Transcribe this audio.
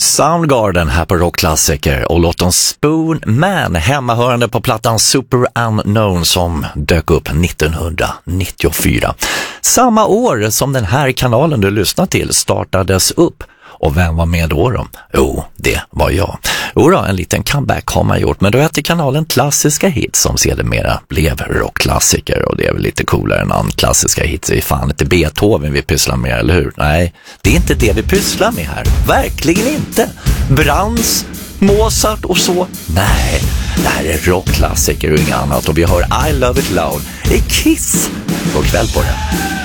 Soundgarden här på Rockklassiker och låten Spoon Man, hemmahörande på plattan Super Unknown som dök upp 1994. Samma år som den här kanalen du lyssnar till startades upp. Och vem var med då? Jo, det var jag. En liten comeback har man gjort, men då hette kanalen Klassiska Hits som sedermera blev Rockklassiker, och det är väl lite coolare än klassiska hits. Det är fan inte Beethoven vi pysslar med, eller hur? Nej, det är inte det vi pysslar med här. Verkligen inte. Brahms, Mozart och så. Nej, det här är Rockklassiker och inget annat, och vi hör I Love It Loud i Kiss. God kväll på det.